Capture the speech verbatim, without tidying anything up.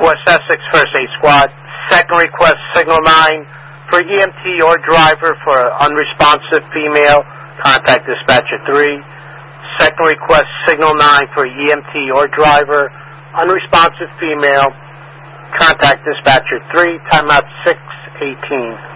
West Essex First Aid Squad. Second request, signal nine for E M T or driver for unresponsive female. Contact dispatcher three. Second request, signal nine for E M T or driver, unresponsive female. Contact dispatcher three. Timeout six eighteen.